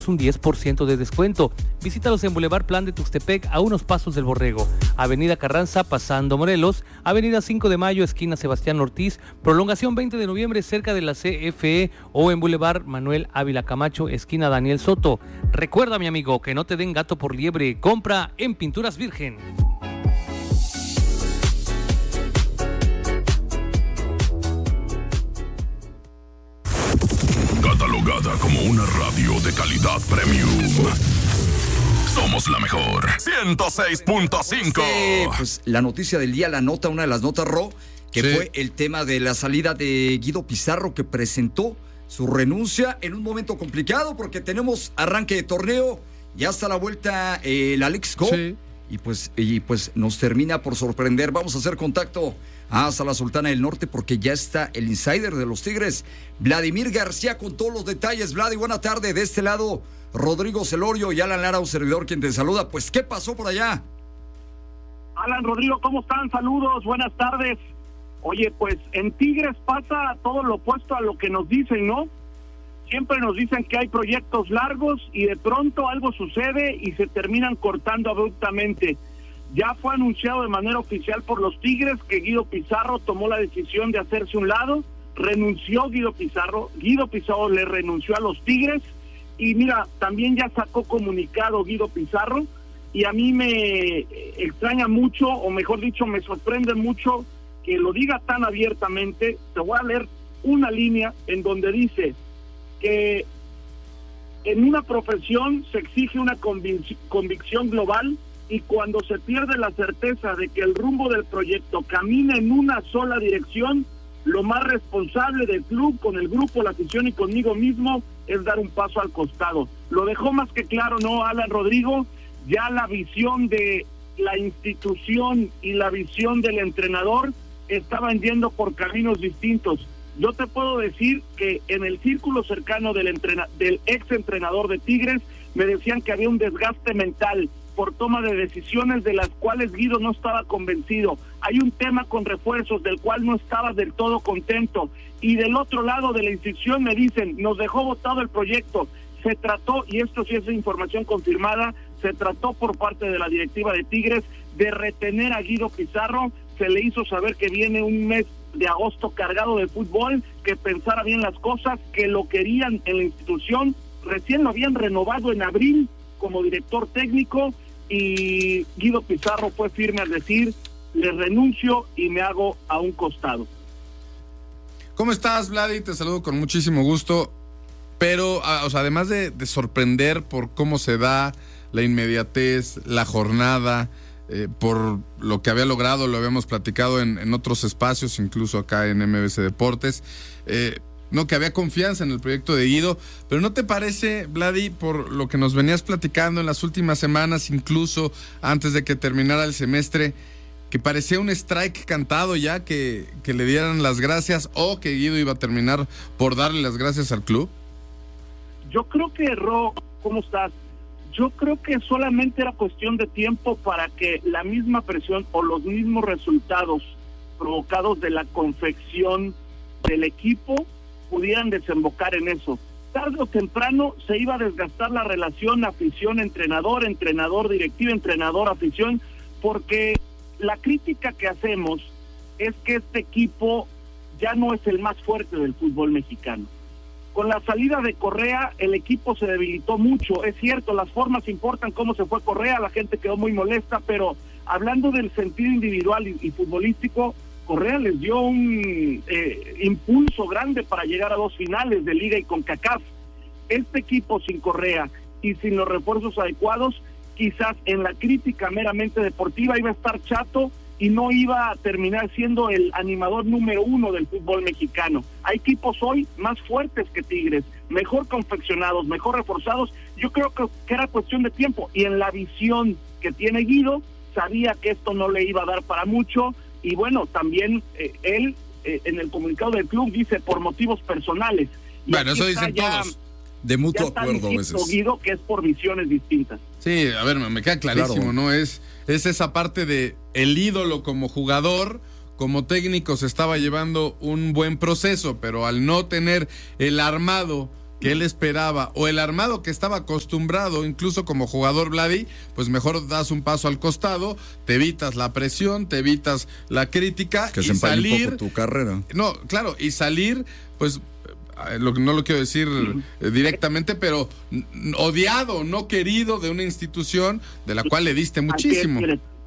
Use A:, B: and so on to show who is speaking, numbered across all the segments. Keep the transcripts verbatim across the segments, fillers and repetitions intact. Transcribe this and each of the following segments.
A: un diez por ciento de descuento. Visítalos en Boulevard Plan de Tuxtepec, a unos pasos del Borrego, Avenida Carranza pasando Morelos, Avenida cinco de Mayo esquina Sebastián Ortiz, prolongación veinte de noviembre cerca de la C F E, o en Boulevard Manuel Ávila Camacho esquina Daniel Soto. Recuerda, mi amigo, que no te den gato por liebre. Compra en Pinturas Virgen.
B: Catalogada como una radio de calidad premium. Somos la mejor. ciento seis punto cinco.
C: Sí, pues la noticia del día, la nota, una de las notas, Ro, que sí. Fue el tema de la salida de Guido Pizarro, que presentó su renuncia en un momento complicado porque tenemos arranque de torneo, ya está a la vuelta eh, el Alex Go, sí. y, pues, y pues nos termina por sorprender. Vamos a hacer contacto hasta la Sultana del Norte porque ya está el insider de los Tigres, Vladimir García, con todos los detalles. Vladi, buena tarde. De este lado, Rodrigo Celorio y Alan Lara, un servidor quien te saluda. Pues, ¿qué pasó por allá?
D: Alan, Rodrigo, ¿cómo están? Saludos, buenas tardes. Oye, pues en Tigres pasa todo lo opuesto a lo que nos dicen, ¿no? Siempre nos dicen que hay proyectos largos y de pronto algo sucede y se terminan cortando abruptamente. Ya fue anunciado de manera oficial por los Tigres que Guido Pizarro tomó la decisión de hacerse un lado, renunció Guido Pizarro, Guido Pizarro le renunció a los Tigres, y mira, también ya sacó comunicado Guido Pizarro, y a mí me extraña mucho, o mejor dicho, me sorprende mucho que lo diga tan abiertamente. Te voy a leer una línea en donde dice que en una profesión se exige una convic- convicción global, y cuando se pierde la certeza de que el rumbo del proyecto camina en una sola dirección, lo más responsable del club, con el grupo, la afición y conmigo mismo, es dar un paso al costado. Lo dejó más que claro, ¿no, Alan, Rodrigo? Ya la visión de la institución y la visión del entrenador estaban yendo por caminos distintos. Yo te puedo decir que en el círculo cercano del, entrena- del ex entrenador de Tigres me decían que había un desgaste mental por toma de decisiones de las cuales Guido no estaba convencido. Hay un tema con refuerzos del cual no estaba del todo contento. Y del otro lado de la institución me dicen, nos dejó botado el proyecto. Se trató, y esto sí es información confirmada, se trató por parte de la directiva de Tigres de retener a Guido Pizarro. Se le hizo saber que viene un mes de agosto cargado de fútbol, que pensara bien las cosas, que lo querían en la institución. Recién lo habían renovado en abril como director técnico, y Guido Pizarro fue firme al decir, le renuncio y me hago a un costado.
E: ¿Cómo estás, Vladi? Te saludo con muchísimo gusto, pero o sea, además de, de sorprender por cómo se da la inmediatez, la jornada, eh, por lo que había logrado, lo habíamos platicado en, en otros espacios, incluso acá en M B C Deportes, eh, no, que había confianza en el proyecto de Guido, pero ¿no te parece, Vladi, por lo que nos venías platicando en las últimas semanas, incluso antes de que terminara el semestre, que parecía un strike cantado ya, que, que le dieran las gracias, o que Guido iba a terminar por darle las gracias al club?
D: Yo creo que, Ro, ¿cómo estás? Yo creo que solamente era cuestión de tiempo para que la misma presión o los mismos resultados provocados de la confección del equipo pudieran desembocar en eso. Tarde o temprano se iba a desgastar la relación afición-entrenador, entrenador-directiva, entrenador-afición, porque la crítica que hacemos es que este equipo ya no es el más fuerte del fútbol mexicano. Con la salida de Correa, el equipo se debilitó mucho. Es cierto, las formas importan, cómo se fue Correa, la gente quedó muy molesta, pero hablando del sentido individual y, y futbolístico, Correa les dio un eh, impulso grande para llegar a dos finales de Liga y CONCACAF. Este equipo sin Correa y sin los refuerzos adecuados, quizás en la crítica meramente deportiva iba a estar chato y no iba a terminar siendo el animador número uno del fútbol mexicano. Hay equipos hoy más fuertes que Tigres, mejor confeccionados, mejor reforzados. Yo creo que, que era cuestión de tiempo, y en la visión que tiene Guido, sabía que esto no le iba a dar para mucho. Y bueno, también eh, él eh, en el comunicado del club dice por motivos personales. Y
E: bueno, eso dicen ya, todos.
C: De mutuo acuerdo a veces.
D: Guido, que es por visiones distintas.
E: Sí, a ver, me queda clarísimo, claro. ¿No? Es, es esa parte de el ídolo como jugador, como técnico se estaba llevando un buen proceso, pero al no tener el armado que él esperaba o el armado que estaba acostumbrado, incluso como jugador Vladi, pues mejor das un paso al costado, te evitas la presión, te evitas la crítica
C: que
E: y
C: se
E: salir
C: un poco tu carrera.
E: No, claro, y salir, pues lo, no lo quiero decir eh, directamente, pero n- odiado, no querido de una institución de la cual le diste muchísimo.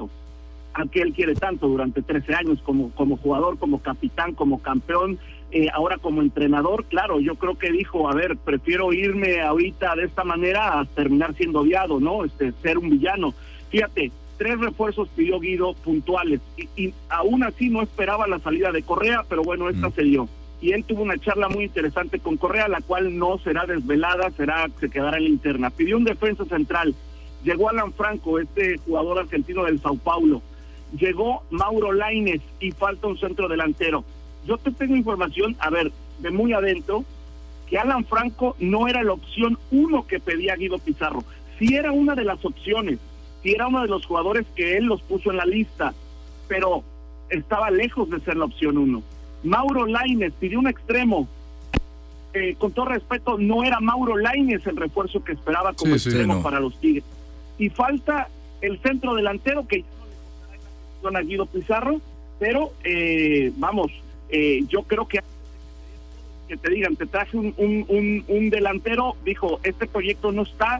D: Al que él quiere tanto durante trece años como, como jugador, como capitán, como campeón, eh, ahora como entrenador. Claro, yo creo que dijo, a ver, prefiero irme ahorita de esta manera a terminar siendo odiado, ¿no? Este, ser un villano. Fíjate, tres refuerzos pidió Guido puntuales y, y aún así no esperaba la salida de Correa, pero bueno, esta mm. se dio. Y él tuvo una charla muy interesante con Correa, la cual no será desvelada, será se quedará en la interna. Pidió un defensa central. Llegó Alan Franco, este jugador argentino del Sao Paulo. Llegó Mauro Lainez y falta un centro delantero. Yo te tengo información, a ver, de muy adentro, que Alan Franco no era la opción uno que pedía Guido Pizarro. Sí era una de las opciones, sí era uno de los jugadores que él los puso en la lista, pero estaba lejos de ser la opción uno. Mauro Lainez pidió un extremo. Eh, con todo respeto, no era Mauro Lainez el refuerzo que esperaba como sí, extremo sí, no. para los Tigres. Y falta el centro delantero que a Guido Pizarro, pero eh, vamos, eh, yo creo que que te digan, te traje un, un, un, un delantero, dijo, este proyecto no está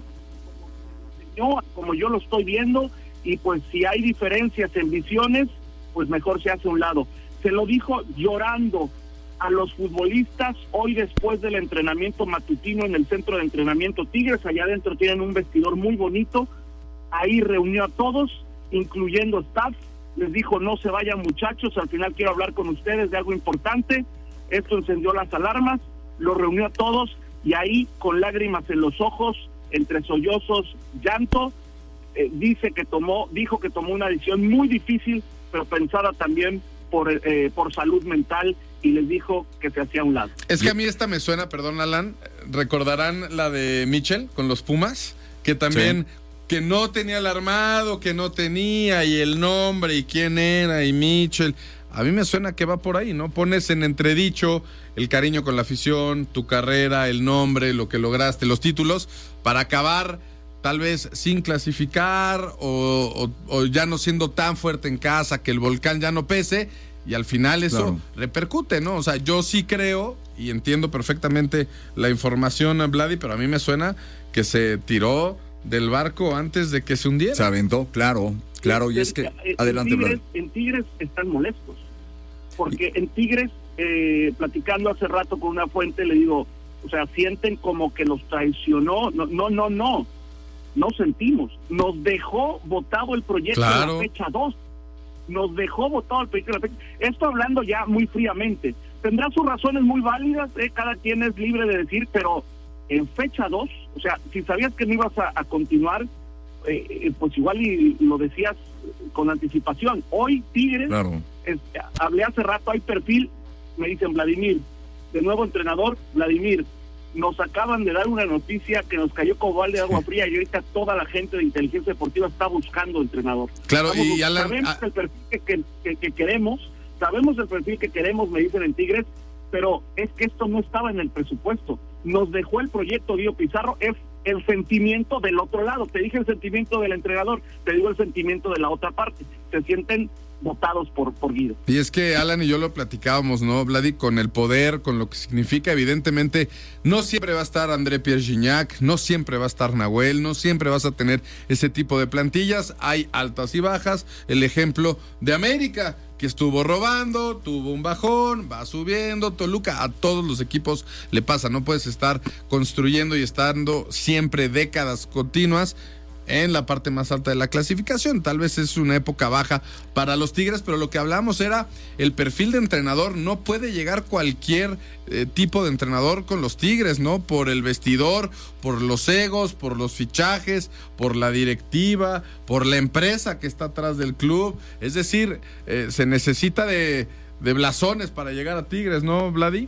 D: como, como yo lo estoy viendo, y pues si hay diferencias en visiones, pues mejor se hace a un lado. Se lo dijo llorando a los futbolistas hoy después del entrenamiento matutino en el centro de entrenamiento Tigres. Allá adentro tienen un vestidor muy bonito, ahí reunió a todos, incluyendo staff. Les dijo, no se vayan muchachos, al final quiero hablar con ustedes de algo importante. Esto encendió las alarmas, lo reunió a todos y ahí con lágrimas en los ojos, entre sollozos, llanto, eh, dice que tomó, dijo que tomó una decisión muy difícil, pero pensada también por, eh, por salud mental, y les dijo que se hacía a un lado.
E: Es que a mí esta me suena, perdón Alan, recordarán la de Mitchell con los Pumas, que también... Sí. Que no tenía el armado, que no tenía, y el nombre, y quién era, y Mitchell. A mí me suena que va por ahí, ¿no? Pones en entredicho el cariño con la afición, tu carrera, el nombre, lo que lograste, los títulos, para acabar tal vez sin clasificar o, o, o ya no siendo tan fuerte en casa, que el volcán ya no pese, y al final eso claro. repercute, ¿no? O sea, yo sí creo y entiendo perfectamente la información, Vladi, pero a mí me suena que se tiró del barco antes de que se hundiera.
C: Se aventó, claro, claro, y es que...
D: En
C: adelante,
D: Tigres, en Tigres están molestos, porque en Tigres, eh, platicando hace rato con una fuente, le digo, o sea, sienten como que los traicionó. No, no, no, no, no sentimos. Nos dejó votado el proyecto claro. de la fecha dos. Nos dejó votado el proyecto de la fecha. Esto hablando ya muy fríamente. Tendrá sus razones muy válidas, eh, cada quien es libre de decir, pero... en fecha dos, o sea, si sabías que no ibas a, a continuar, eh, pues igual y lo decías con anticipación. Hoy Tigres, claro. es, hablé hace rato, hay perfil, me dicen Vladimir, de nuevo entrenador, Vladimir, nos acaban de dar una noticia que nos cayó como balde de agua fría y ahorita toda la gente de inteligencia deportiva está buscando entrenador.
E: Claro,
D: Estamos,
E: y Alan,
D: sabemos
E: a...
D: el perfil que, que, que, que queremos, sabemos el perfil que queremos, me dicen en Tigres, pero es que esto no estaba en el presupuesto. Nos dejó el proyecto Guido Pizarro, es el sentimiento del otro lado. Te dije el sentimiento del entrenador, te digo el sentimiento de la otra parte. Se sienten votados por, por Guido.
E: Y es que Alan y yo lo platicábamos, ¿no, Vladi? Con el poder, con lo que significa, evidentemente, no siempre va a estar André Pierre Gignac, no siempre va a estar Nahuel, no siempre vas a tener ese tipo de plantillas, hay altas y bajas. El ejemplo de América, que estuvo robando, tuvo un bajón, va subiendo. Toluca, a todos los equipos le pasa, no puedes estar construyendo y estando siempre décadas continuas en la parte más alta de la clasificación. Tal vez es una época baja para los Tigres, pero lo que hablamos era el perfil de entrenador. No puede llegar cualquier eh, tipo de entrenador con los Tigres, ¿no? Por el vestidor, por los egos, por los fichajes, por la directiva, por la empresa que está atrás del club. Es decir, eh, se necesita de, de blasones para llegar a Tigres, ¿no, Vladi?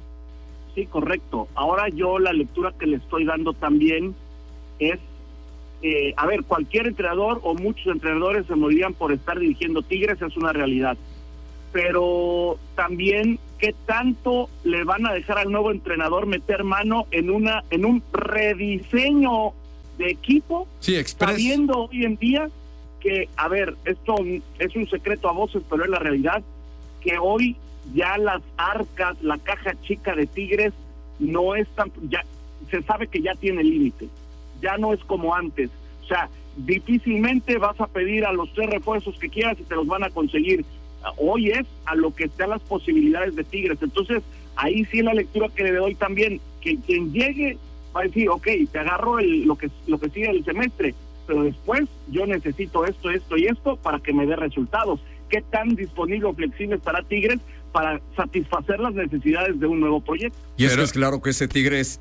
D: Sí, correcto. Ahora yo la lectura que le estoy dando también es Eh, a ver, cualquier entrenador o muchos entrenadores se morirían por estar dirigiendo Tigres, es una realidad. Pero también ¿qué tanto le van a dejar al nuevo entrenador meter mano en una en un rediseño de equipo?
E: Sí, express.
D: Sabiendo hoy en día que, a ver, esto es un secreto a voces, pero es la realidad, que hoy ya las arcas, la caja chica de Tigres no es tan, ya se sabe que ya tiene límite, ya no es como antes. O sea, difícilmente vas a pedir a los tres refuerzos que quieras y te los van a conseguir. Hoy es a lo que están las posibilidades de Tigres. Entonces, ahí sí la lectura que le doy también, que quien llegue va a decir, ok, te agarro el, lo que lo que sigue el semestre, pero después yo necesito esto, esto y esto para que me dé resultados. ¿Qué tan disponible o flexible estará Tigres para satisfacer las necesidades de un nuevo proyecto?
C: Y es que es claro que ese Tigres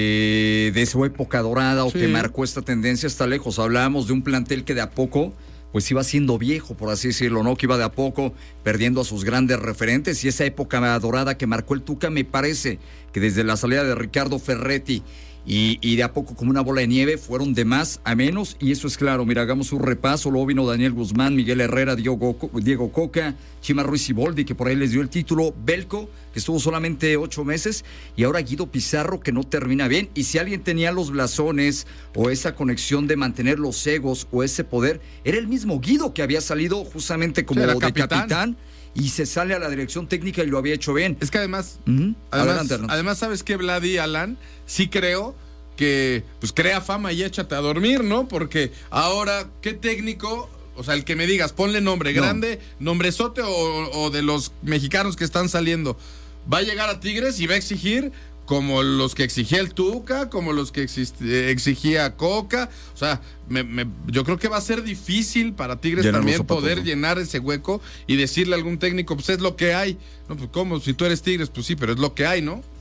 C: eh, de su época dorada o
E: Sí.
C: que marcó esta tendencia está lejos. Hablábamos de un plantel que de a poco pues iba siendo viejo, por así decirlo, ¿no? Que iba de a poco perdiendo a sus grandes referentes, y esa época dorada que marcó el Tuca, me parece que desde la salida de Ricardo Ferretti Y, y de a poco, como una bola de nieve, fueron de más a menos, y eso es claro. Mira, hagamos un repaso. Luego vino Daniel Guzmán, Miguel Herrera, Diego, Diego Coca, Chima Ruiz Siboldi, que por ahí les dio el título, Belko, que estuvo solamente ocho meses, y ahora Guido Pizarro, que no termina bien. Y si alguien tenía los blasones o esa conexión de mantener los egos o ese poder, era el mismo Guido, que había salido justamente como
E: Sí, era
C: de
E: capitán.
C: capitán y se sale a la dirección técnica y lo había hecho bien.
E: Es que además,
C: Uh-huh.
E: además,
C: Adelante, Hernán.
E: además, ¿sabes qué, Vladi, Alan? Sí creo que, pues, crea fama y échate a dormir, ¿no? Porque ahora, ¿qué técnico? O sea, el que me digas, ponle nombre
C: No.
E: grande, nombrezote o, o de los mexicanos que están saliendo, va a llegar a Tigres y va a exigir como los que exigía el Tuca, como los que exist- exigía Coca. O sea, me, me, yo creo que va a ser difícil para Tigres
C: Llenar los
E: también
C: zapatos,
E: poder
C: ¿no?
E: llenar ese hueco y decirle a algún técnico, pues es lo que hay. No, pues ¿cómo? Si tú eres Tigres, pues sí, pero es lo que hay, ¿no?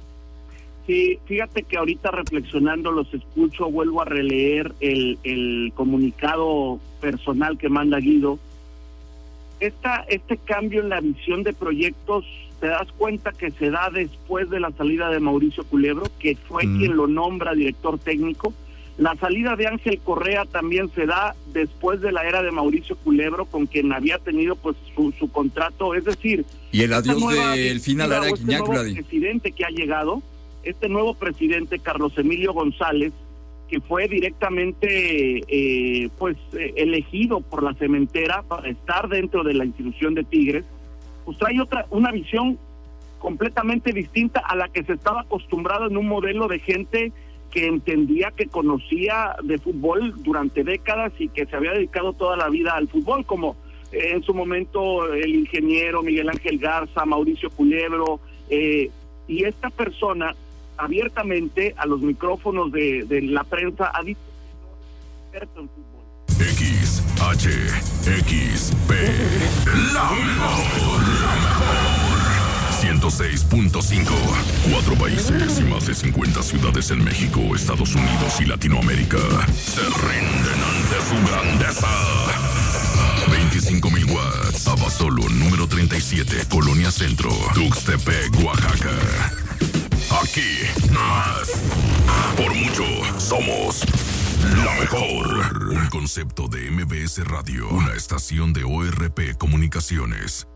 D: Sí, fíjate que ahorita reflexionando los escucho, vuelvo a releer el, el comunicado personal que manda Guido. Esta, este cambio en la visión de proyectos, te das cuenta que se da después de la salida de Mauricio Culebro, que fue
C: Mm.
D: quien lo nombra director técnico. La salida de Ángel Correa también se da después de la era de Mauricio Culebro, con quien había tenido pues su, su contrato, es decir,
C: Y el
D: esta
C: adiós
D: nueva
C: del final
D: directiva
C: a
D: o este
C: Guiñac,
D: nuevo
C: Vladi.
D: presidente que ha llegado, este nuevo presidente Carlos Emilio González, que fue directamente eh, pues eh, elegido por la cementera para estar dentro de la institución de Tigres, pues trae otra una visión completamente distinta a la que se estaba acostumbrado en un modelo de gente que entendía, que conocía de fútbol durante décadas y que se había dedicado toda la vida al fútbol, como eh, en su momento el ingeniero Miguel Ángel Garza, Mauricio Culebro, eh, y esta persona abiertamente a los micrófonos de, de la prensa ha dicho que no es experto en fútbol.
B: X, H, X, P, la mejor, la mejor. ciento seis punto cinco. Cuatro países y más de cincuenta ciudades en México, Estados Unidos y Latinoamérica se rinden ante su grandeza. veinticinco mil watts. Abasolo número treinta y siete, Colonia Centro, Tuxtepec, Oaxaca. Aquí más. Por mucho, somos la mejor. Un concepto de M B S Radio, una estación de O R P Comunicaciones.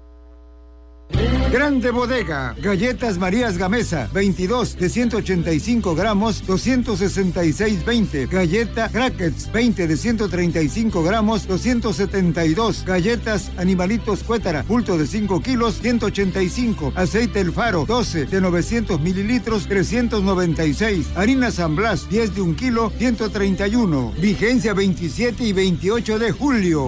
F: Grande Bodega, galletas Marías Gamesa, veintidós de ciento ochenta y cinco gramos, doscientos sesenta y seis veinte. Galleta Crackers, veinte de ciento treinta y cinco gramos, doscientos setenta y dos. Galletas Animalitos Cuétara, bulto de cinco kilos, ciento ochenta y cinco. Aceite El Faro, doce de novecientos mililitros, trescientos noventa y seis. Harina San Blas, diez de un kilo, ciento treinta y uno. Vigencia veintisiete y veintiocho de julio.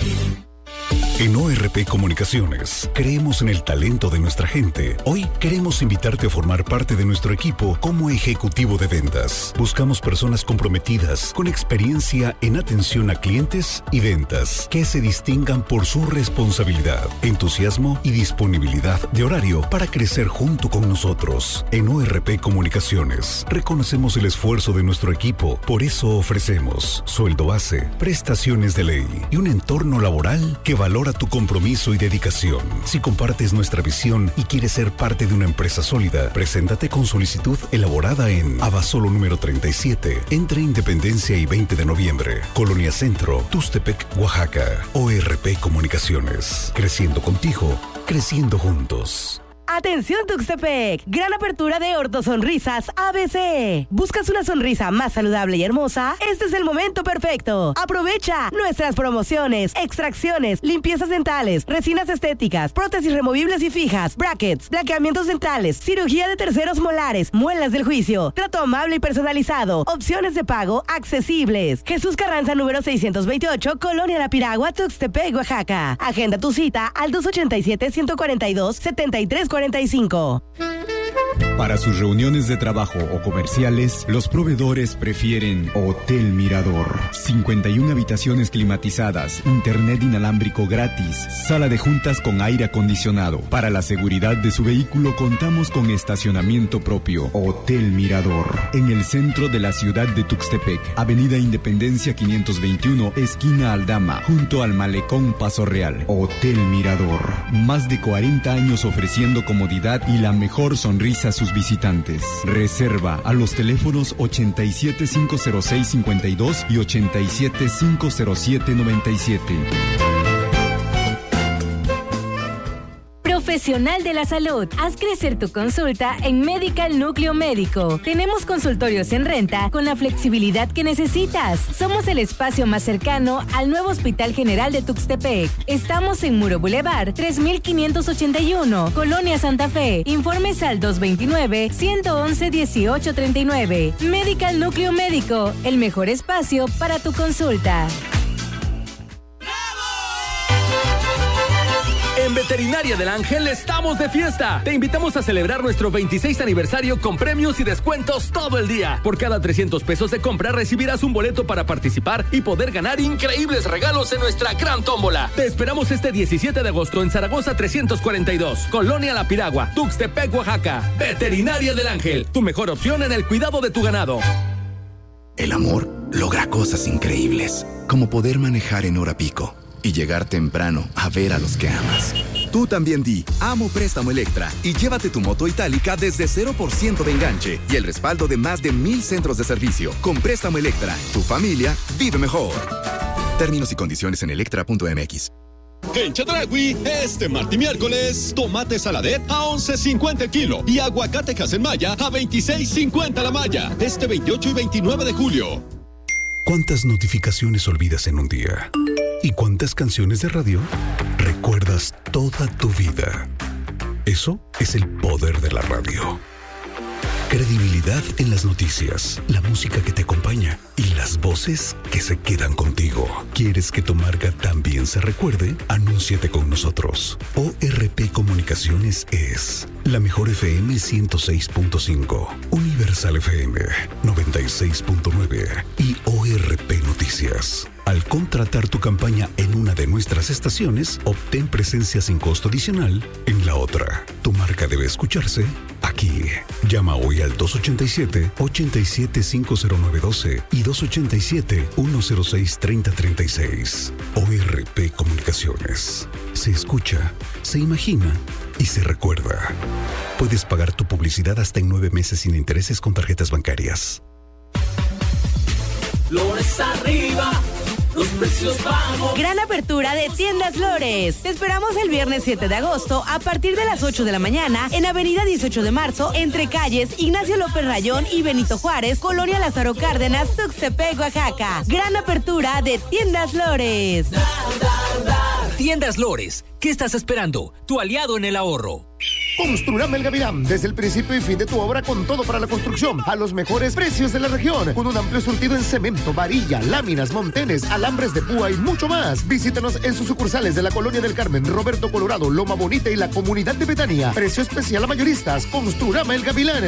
G: En O R P Comunicaciones creemos en el talento de nuestra gente. Hoy queremos invitarte a formar parte de nuestro equipo como ejecutivo de ventas. Buscamos personas comprometidas, con experiencia en atención a clientes y ventas, que se distingan por su responsabilidad, entusiasmo y disponibilidad de horario para crecer junto con nosotros. En O R P Comunicaciones reconocemos el esfuerzo de nuestro equipo, por eso ofrecemos sueldo base, prestaciones de ley y un entorno laboral que valora tu compromiso y dedicación. Si compartes nuestra visión y quieres ser parte de una empresa sólida, preséntate con solicitud elaborada en Abasolo número treinta y siete, entre Independencia y veinte de noviembre, Colonia Centro, Tuxtepec, Oaxaca. O R P Comunicaciones. Creciendo contigo, creciendo juntos.
H: Atención Tuxtepec, gran apertura de Ortosonrisas A B C. ¿Buscas una sonrisa más saludable y hermosa? Este es el momento perfecto. Aprovecha nuestras promociones, extracciones, limpiezas dentales, resinas estéticas, prótesis removibles y fijas, brackets, blanqueamientos dentales, cirugía de terceros molares, muelas del juicio, trato amable y personalizado, opciones de pago accesibles. Jesús Carranza número seiscientos veintiocho, Colonia La Piragua, Tuxtepec, Oaxaca. Agenda tu cita al dos ochenta y siete, ciento cuarenta y dos, setenta y tres cuarenta y cinco.
I: Para sus reuniones de trabajo o comerciales, los proveedores prefieren Hotel Mirador. cincuenta y una habitaciones climatizadas, internet inalámbrico gratis, sala de juntas con aire acondicionado. Para la seguridad de su vehículo contamos con estacionamiento propio. Hotel Mirador. En el centro de la ciudad de Tuxtepec, Avenida Independencia quinientos veintiuno, esquina Aldama, junto al Malecón Paso Real. Hotel Mirador. Más de cuarenta años ofreciendo comodidad y la mejor sonrisa a sus visitantes. Reserva a los teléfonos ochenta y siete, cinco cero seis, cincuenta y dos y ochenta y siete, cinco cero siete, noventa y siete.
J: Profesional de la salud. Haz crecer tu consulta en Medical Núcleo Médico. Tenemos consultorios en renta con la flexibilidad que necesitas. Somos el espacio más cercano al nuevo Hospital General de Tuxtepec. Estamos en Muro Boulevard tres mil quinientos ochenta y uno, Colonia Santa Fe. Informes al dos veintinueve, ciento once, dieciocho treinta y nueve. Medical Núcleo Médico, el mejor espacio para tu consulta.
K: En Veterinaria del Ángel estamos de fiesta. Te invitamos a celebrar nuestro veintiséis aniversario con premios y descuentos todo el día. Por cada trescientos pesos de compra recibirás un boleto para participar y poder ganar increíbles regalos en nuestra gran tómbola. Te esperamos este diecisiete de agosto en Zaragoza trescientos cuarenta y dos, Colonia La Piragua, Tuxtepec, Oaxaca. Veterinaria del Ángel, tu mejor opción en el cuidado de tu ganado.
L: El amor logra cosas increíbles, como poder manejar en hora pico y llegar temprano a ver a los que amas. Tú también di Amo Préstamo Electra y llévate tu moto itálica desde cero por ciento de enganche y el respaldo de más de mil centros de servicio. Con Préstamo Electra, tu familia vive mejor. Términos y condiciones en electra punto m x.
M: En Chedraui, este martes y miércoles, tomate saladet a once cincuenta el kilo y aguacate Maya a veintiséis cincuenta la malla. Este veintiocho y veintinueve de julio.
G: ¿Cuántas notificaciones olvidas en un día? ¿Y cuántas canciones de radio recuerdas toda tu vida? Eso es el poder de la radio. Credibilidad en las noticias, la música que te acompaña y las voces que se quedan contigo. ¿Quieres que tu marca también se recuerde? Anúnciate con nosotros. O R P Comunicaciones es la mejor F M ciento seis punto cinco, Universal F M noventa y seis punto nueve y O R P Noticias. Al contratar tu campaña en una de nuestras estaciones, obtén presencia sin costo adicional en la otra. Tu marca debe escucharse aquí. Llama hoy al dos ochenta y siete, ochenta y siete, cinco cero nueve doce y dos ochenta y siete, uno cero seis, treinta treinta y seis. O R P Comunicaciones. Se escucha, se imagina y se recuerda. Puedes pagar tu publicidad hasta en nueve meses sin intereses con tarjetas bancarias.
N: Lores arriba. Los precios bajos.
H: Gran apertura de Tiendas Lores. Te esperamos el viernes siete de agosto a partir de las ocho de la mañana en Avenida dieciocho de marzo, entre calles Ignacio López Rayón y Benito Juárez, Colonia Lázaro Cárdenas, Tuxtepec, Oaxaca. Gran apertura de Tiendas Lores.
N: Da, da, da.
K: Tiendas Lores, ¿qué estás esperando? Tu aliado en el ahorro.
O: Construrama El Gavilán, desde el principio y fin de tu obra con todo para la construcción, a los mejores precios de la región, con un amplio surtido en cemento, varilla, láminas, montenes, alambres de púa y mucho más. Visítanos en sus sucursales de la Colonia del Carmen, Roberto Colorado, Loma Bonita y la Comunidad de Betania. Precio especial a mayoristas. Construrama El Gavilán.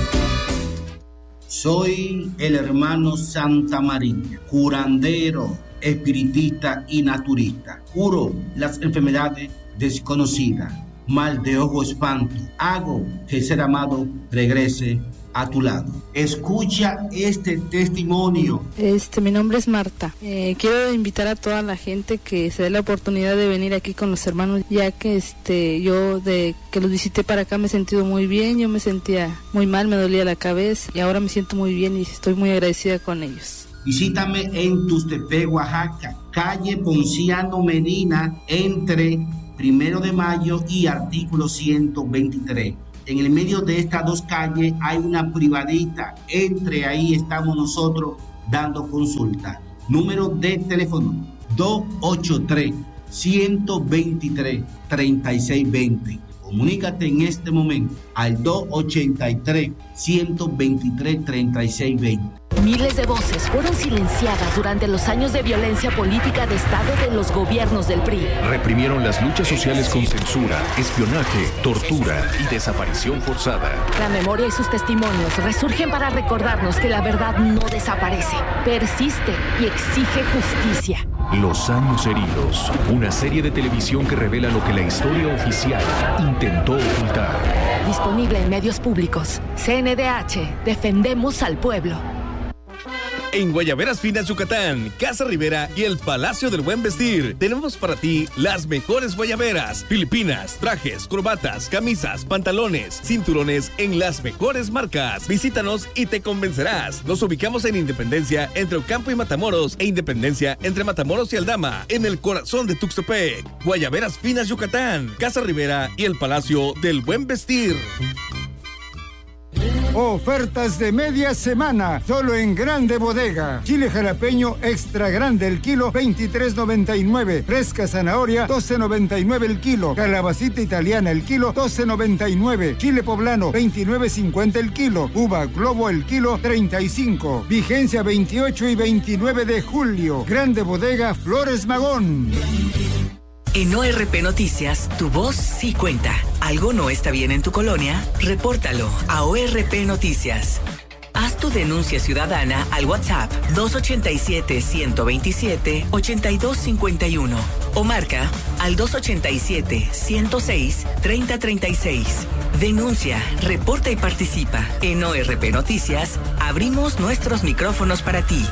P: Soy el hermano Santa María, curandero, espiritista y naturista. Curo las enfermedades desconocidas, mal de ojo, espanto. Hago que el ser amado regrese a tu lado. Escucha este testimonio.
Q: Este, mi nombre es Marta. Eh, quiero invitar a toda la gente que se dé la oportunidad de venir aquí con los hermanos, ya que este, yo de que los visité para acá me he sentido muy bien. Yo me sentía muy mal, me dolía la cabeza y ahora me siento muy bien y estoy muy agradecida con ellos.
P: Visítame en Tuxtepec, Oaxaca, calle Ponciano Medina, entre Primero de Mayo y artículo ciento veintitrés. En el medio de estas dos calles hay una privadita. Entre ahí estamos nosotros dando consulta. Número de teléfono dos ocho tres, uno dos tres, tres seis dos cero. Comunícate en este momento al dos ocho tres, uno dos tres, tres seis dos cero.
R: Miles de voces fueron silenciadas durante los años de violencia política de Estado de los gobiernos del P R I.
S: Reprimieron las luchas sociales con censura, espionaje, tortura y desaparición forzada.
R: La memoria y sus testimonios resurgen para recordarnos que la verdad no desaparece, persiste y exige justicia.
S: Los años heridos, una serie de televisión que revela lo que la historia oficial intentó ocultar.
R: Disponible en medios públicos. C N D H, defendemos al pueblo.
T: En Guayaberas Finas Yucatán, Casa Rivera y el Palacio del Buen Vestir, tenemos para ti las mejores guayaberas, filipinas, trajes, corbatas, camisas, pantalones, cinturones en las mejores marcas. Visítanos y te convencerás. Nos ubicamos en Independencia entre Ocampo y Matamoros e Independencia entre Matamoros y Aldama, en el corazón de Tuxtepec. Guayaberas Finas Yucatán, Casa Rivera y el Palacio del Buen Vestir.
F: Ofertas de media semana, solo en Grande Bodega. Chile jalapeño extra grande el kilo, veintitrés noventa y nueve. Fresca zanahoria, doce noventa y nueve el kilo. Calabacita italiana el kilo, doce noventa y nueve. Chile poblano, veintinueve cincuenta el kilo. Uva globo el kilo, treinta y cinco. Vigencia veintiocho y veintinueve de julio. Grande Bodega Flores Magón.
U: En O R P Noticias, tu voz sí cuenta. ¿Algo no está bien en tu colonia? Repórtalo a O R P Noticias. Haz tu denuncia ciudadana al WhatsApp dos ocho siete, uno dos siete, ocho dos cinco uno o marca al dos ocho siete, uno cero seis, tres cero tres seis. Denuncia, reporta y participa. En O R P Noticias, abrimos nuestros micrófonos para ti.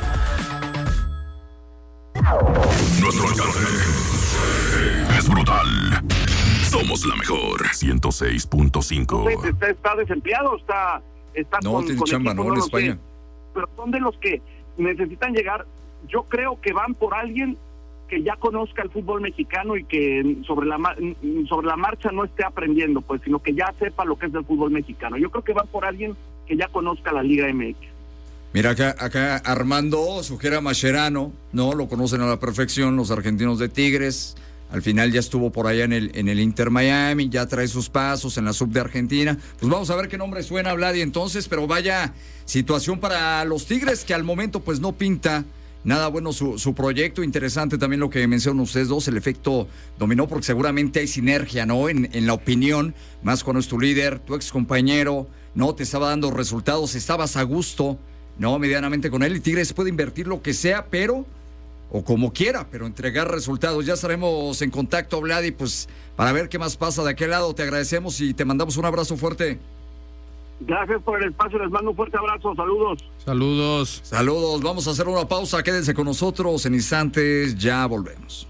B: Nuestro alcance es brutal. Somos la mejor. ciento seis punto cinco.
D: Está, está desempleado, está, está
C: no,
D: con,
C: tiene
D: con
C: chamba,
D: equipo,
C: no, en
D: lo
C: España.
D: sé. Pero son de los que necesitan llegar. Yo creo que van por alguien que ya conozca el fútbol mexicano y que sobre la sobre la marcha no esté aprendiendo, pues, sino que ya sepa lo que es el fútbol mexicano. Yo creo que van por alguien que ya conozca la Liga M X.
C: Mira, acá, acá Armando sugiere a Mascherano, ¿no? Lo conocen a la perfección los argentinos de Tigres. Al final ya estuvo por allá en el, en el Inter Miami, ya trae sus pasos en la sub de Argentina. Pues vamos a ver qué nombre suena, Vladi, entonces, pero vaya situación para los Tigres, que al momento pues no pinta nada bueno su, su proyecto. Interesante también lo que mencionan ustedes dos, el efecto dominó, porque seguramente hay sinergia, ¿no? En, en la opinión, más cuando es tu líder, tu ex compañero, ¿no? Te estaba dando resultados, estabas a gusto, ¿no? Medianamente con él, y Tigres puede invertir lo que sea, pero, o como quiera, pero entregar resultados. Ya estaremos en contacto, Vladi, pues para ver qué más pasa de aquel lado. Te agradecemos y te mandamos un abrazo fuerte.
D: Gracias por el espacio, les mando un fuerte abrazo, saludos.
E: Saludos.
C: Saludos, vamos a hacer una pausa, quédense con nosotros en instantes, ya volvemos.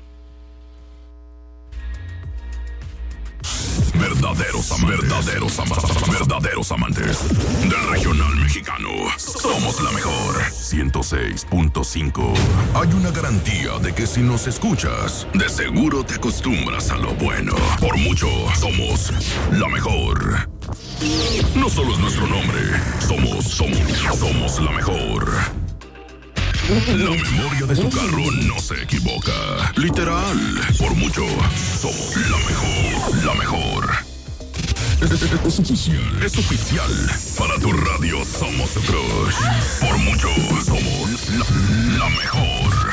B: Verdaderos amantes, verdaderos amantes, verdaderos amantes del regional mexicano. Somos la mejor. ciento seis punto cinco. Hay una garantía de que si nos escuchas, de seguro te acostumbras a lo bueno. Por mucho, somos la mejor. No solo es nuestro nombre, somos, somos, somos la mejor. La memoria de tu carro no se equivoca. Literal, por mucho, somos la mejor, la mejor. Es, es, es oficial, es oficial. Para tu radio somos tu crush. Por mucho, somos la, la mejor.